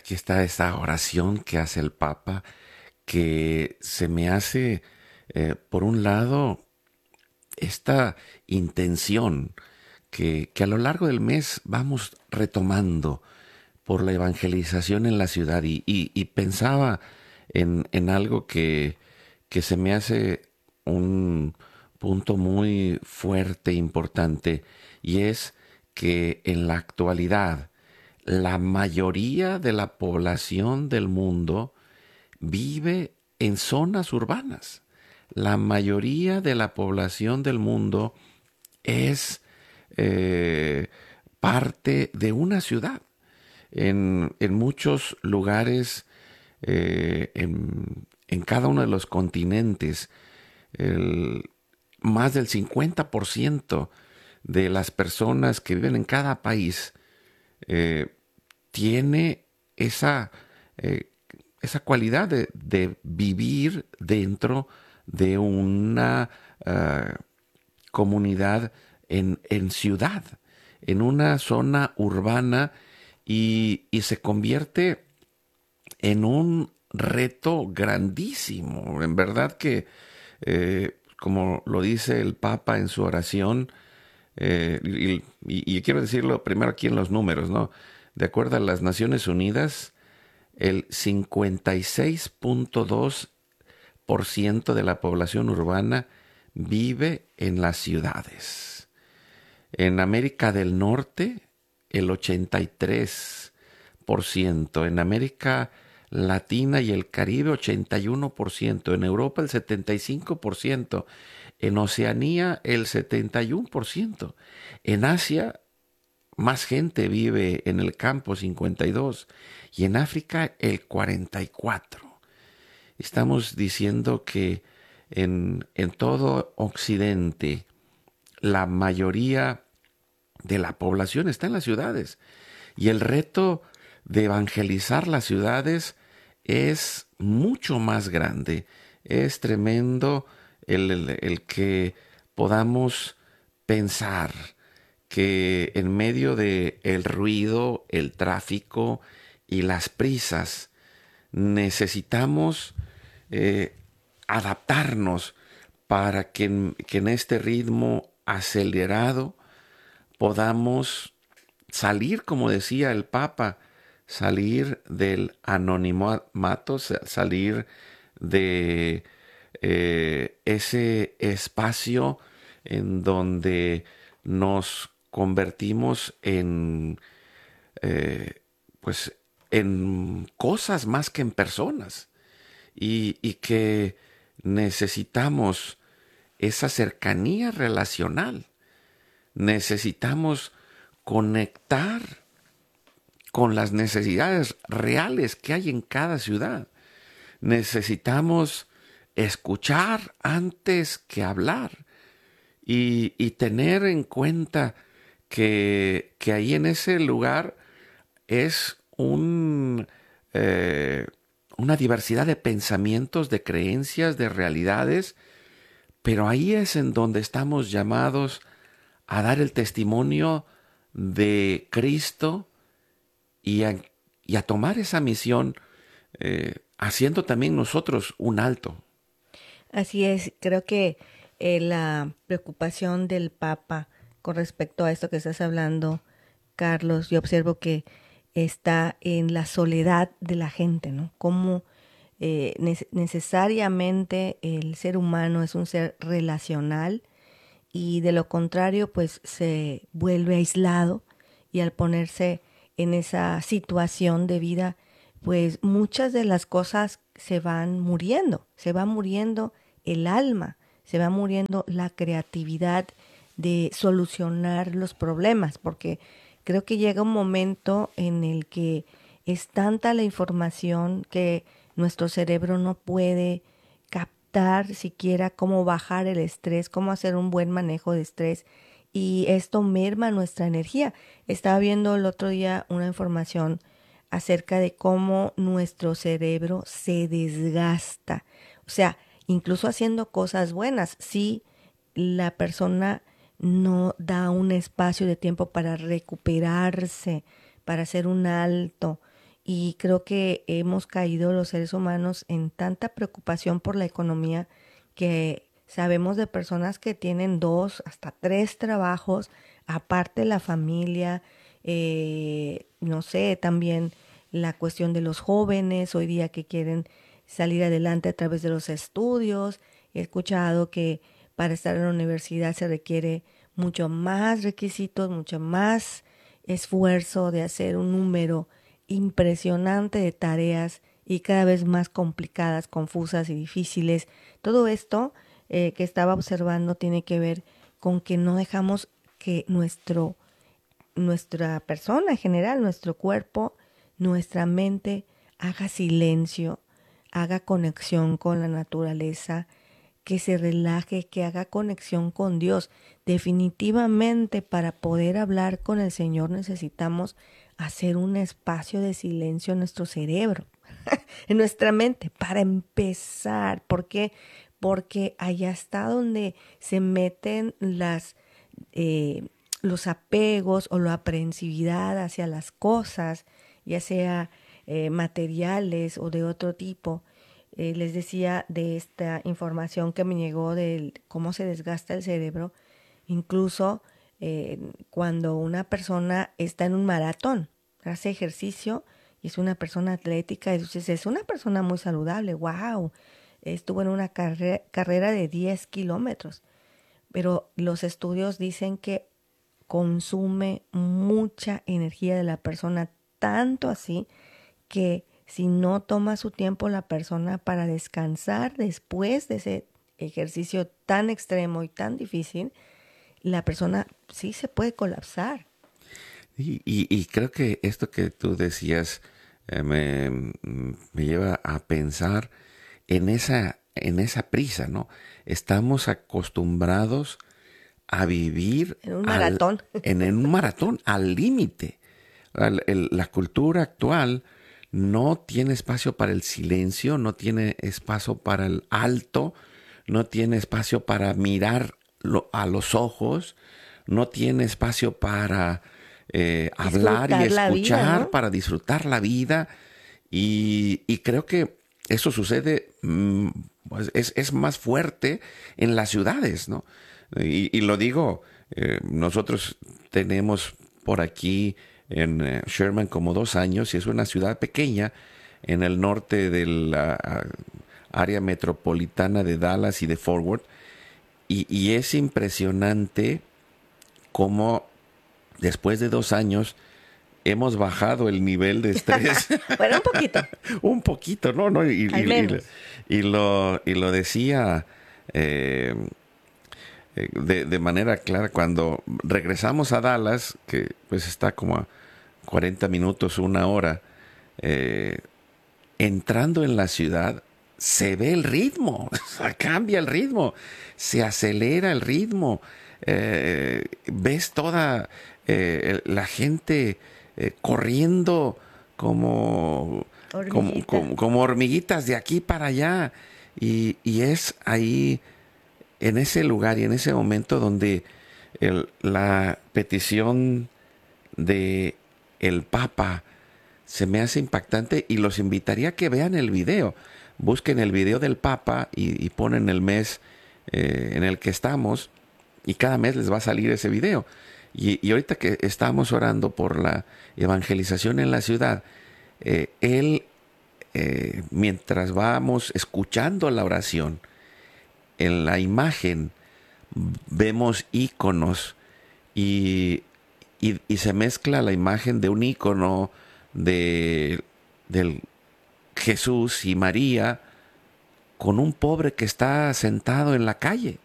aquí está esta oración que hace el Papa, que se me hace, por un lado, esta intención que a lo largo del mes vamos retomando por la evangelización en la ciudad y pensaba en algo que se me hace un punto muy fuerte, importante, y es que en la actualidad la mayoría de la población del mundo vive en zonas urbanas. La mayoría de la población del mundo es eh, parte de una ciudad. En muchos lugares, en cada uno de los continentes, el, más del 50% de las personas que viven en cada país eh, tiene esa, eh, esa cualidad de vivir dentro de una comunidad en ciudad, en una zona urbana y se convierte en un reto grandísimo. En verdad que, como lo dice el Papa en su oración, y quiero decirlo primero aquí en los números, ¿no? De acuerdo a las Naciones Unidas, el 56.2% de la población urbana vive en las ciudades. En América del Norte, el 83%. En América Latina y el Caribe, 81%. En Europa, el 75%. En Oceanía, el 71%. En Asia, más gente vive en el campo, 52%. Y en África, el 44%. Estamos diciendo que en todo Occidente, la mayoría de la población está en las ciudades. Y el reto de evangelizar las ciudades es mucho más grande. Es tremendo el que podamos pensar que en medio de el ruido, el tráfico y las prisas necesitamos adaptarnos para que en este ritmo acelerado podamos salir, como decía el Papa, salir del anonimato, salir de ese espacio en donde nos convertimos pues, en cosas más que en personas y que necesitamos esa cercanía relacional. Necesitamos conectar con las necesidades reales que hay en cada ciudad. Necesitamos escuchar antes que hablar y tener en cuenta que ahí en ese lugar es una diversidad de pensamientos, de creencias, de realidades, pero ahí es en donde estamos llamados a dar el testimonio de Cristo y a tomar esa misión, haciendo también nosotros un alto. Así es, creo que la preocupación del Papa con respecto a esto que estás hablando, Carlos, yo observo que está en la soledad de la gente, ¿no? Cómo necesariamente el ser humano es un ser relacional y de lo contrario, pues se vuelve aislado y al ponerse en esa situación de vida, pues muchas de las cosas se va muriendo el alma, se va muriendo la creatividad de solucionar los problemas, porque creo que llega un momento en el que es tanta la información que nuestro cerebro no puede captar siquiera cómo bajar el estrés, cómo hacer un buen manejo de estrés y esto merma nuestra energía. Estaba viendo el otro día una información acerca de cómo nuestro cerebro se desgasta. O sea, incluso haciendo cosas buenas, si la persona no da un espacio de tiempo para recuperarse, para hacer un alto y creo que hemos caído los seres humanos en tanta preocupación por la economía que sabemos de personas que tienen 2 hasta 3 trabajos, aparte la familia, no sé, también la cuestión de los jóvenes hoy día que quieren salir adelante a través de los estudios. He escuchado que para estar en la universidad se requiere mucho más requisitos, mucho más esfuerzo de hacer un número impresionante de tareas y cada vez más complicadas, confusas y difíciles. Todo esto que estaba observando tiene que ver con que no dejamos que nuestra persona en general, nuestro cuerpo, nuestra mente haga silencio, haga conexión con la naturaleza, que se relaje, que haga conexión con Dios. Definitivamente para poder hablar con el Señor necesitamos hacer un espacio de silencio en nuestro cerebro, en nuestra mente, para empezar. ¿Por qué? Porque allá está donde se meten los apegos o la aprehensividad hacia las cosas, ya sea materiales o de otro tipo. Les decía de esta información que me llegó de cómo se desgasta el cerebro, incluso cuando una persona está en un maratón, hace ejercicio y es una persona atlética, entonces es una persona muy saludable, wow, estuvo en una carrera de 10 kilómetros, pero los estudios dicen que consume mucha energía de la persona, tanto así que si no toma su tiempo la persona para descansar después de ese ejercicio tan extremo y tan difícil, la persona sí se puede colapsar. Y creo que esto que tú decías me lleva a pensar en esa prisa, ¿no? Estamos acostumbrados a vivir En un maratón. en un maratón al límite. La cultura actual no tiene espacio para el silencio, no tiene espacio para el alto, no tiene espacio para mirar a los ojos, no tiene espacio para hablar y escuchar, vida, ¿no? para disfrutar la vida. Y creo que eso sucede, pues es más fuerte en las ciudades, ¿no? Y lo digo, nosotros tenemos por aquí en Sherman como 2 años y es una ciudad pequeña en el norte de la área metropolitana de Dallas y de Fort Worth. Y es impresionante cómo después de 2 años hemos bajado el nivel de estrés. Bueno, un poquito. Un poquito, ¿no? ¿No? Al menos. Y lo decía de manera clara cuando regresamos a Dallas, que pues está como a 40 minutos, 1 hora, entrando en la ciudad, se ve el ritmo, cambia el ritmo, se acelera el ritmo, ves toda la gente corriendo como hormiguitas de aquí para allá. Y es ahí, en ese lugar y en ese momento donde la petición de el Papa se me hace impactante y los invitaría a que vean el video. Busquen el video del Papa y ponen el mes en el que estamos y cada mes les va a salir ese video. Y ahorita que estamos orando por la evangelización en la ciudad, mientras vamos escuchando la oración, en la imagen vemos íconos y se mezcla la imagen de un ícono del Jesús y María con un pobre que está sentado en la calle.